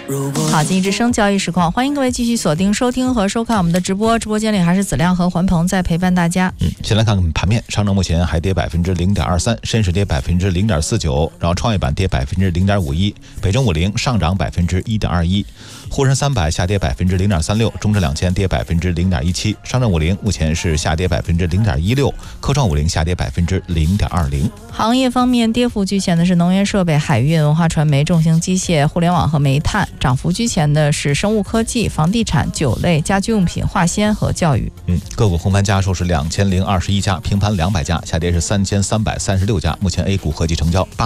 好，经济之声交易实况，欢迎各位继续锁定收听和收看我们的直播。直播间里还是子亮和环鹏在陪伴大家。 先来看看盘面，上证目前还跌0.23%，深市跌0.49%，然后创业板跌0.51%，北证50上涨1.21%，沪深300下跌0.36%，中证2000跌0.17%，上证50目前是下跌0.16%，科创50下跌0.20%。 行业方面，跌幅居前的是能源设备、海运、文化传媒、重型机械、互联网和煤炭；涨幅居前的是生物科技、房地产、酒类、家居用品、化纤和教育。 个股红盘家数是2021家，平盘200家，下跌是3336家。目前 A 股合计成交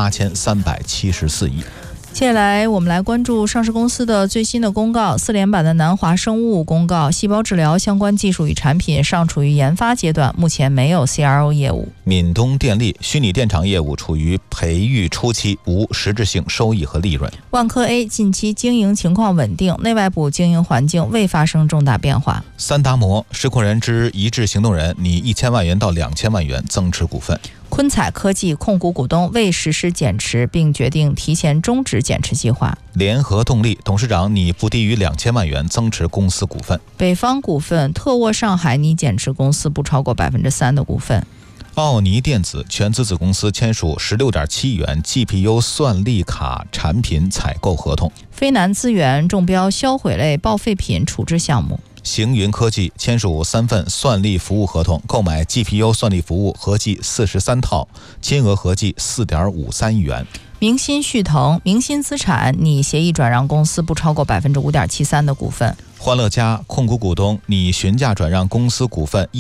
8374亿。 接下来我们来关注上市公司的最新的公告。4连版的南华生物公告，细胞治疗相关技术与产品尚处于研发阶段，目前没有 CRO 业务。 闽东电力虚拟电厂业务处于培育初期，无实质性收益和利润。 万科 A 近期经营情况稳定，内外部经营环境未发生重大变化。 三达摩实控人之一致行动人拟1000万元到2000万元增持股份。 昆彩科技控股股东未实施减持，并决定提前终止减持计划。 联合动力董事长拟不低于2000万元增持公司股份。 北方股份特沃上海拟减持公司不超过3%的股份。 奥尼电子全资子公司签署16.7亿元 GPU 算力卡产品采购合同。 飞南资源中标销毁类报废品处置项目。 行云科技签署3份算力服务合同，购买 GPU 算力服务合计43套，金额合计4.53亿元。 明鑫旭腾明鑫资产拟协议转让公司不超过5.73%的股份。 欢乐家控股股东拟询价转让公司股份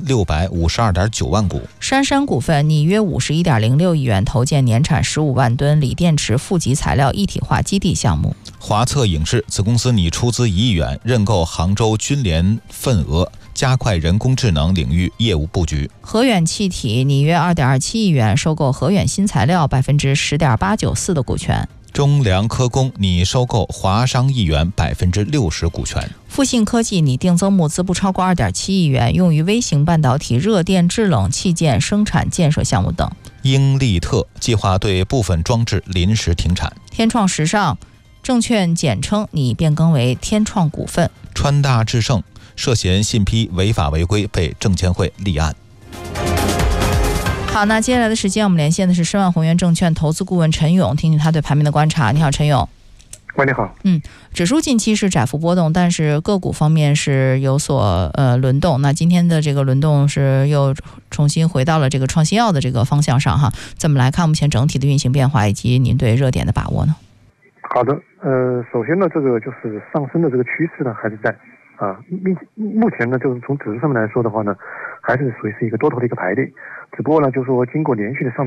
1652.9万股。 杉杉股份拟约51.06亿元投建年产15万吨锂电池负极材料一体化基地项目。 华策影视子公司拟出资1亿元认购杭州军联份额，加快人工智能领域业务布局。 和远气体拟约2.27亿元收购和远新材料10.894%的股权。 中粮科工拟收购华商亿元60%股权。 富信科技拟定增募资不超过2.7亿元，用于微型半导体热电制冷器件生产建设项目等。 英利特计划对部分装置临时停产。 天创时尚证券简称拟变更为天创股份。 川大智胜涉嫌信批违法违规被证监会立案。 好，那接下来的时间我们连线的是申万宏源证券投资顾问陈勇，听听他对盘面的观察。你好，陈勇。 喂，你好。 指数近期是窄幅波动，但是个股方面是有所轮动。那今天的这个轮动是又重新回到了这个创新药的这个方向上哈。怎么来看目前整体的运行变化以及您对热点的把握呢？ 好的，首先呢，这个就是上升的这个趋势呢还是在啊，目前呢就是从指数上面来说的话呢，还是属于是一个多头的一个排列，只不过呢就是说经过连续的上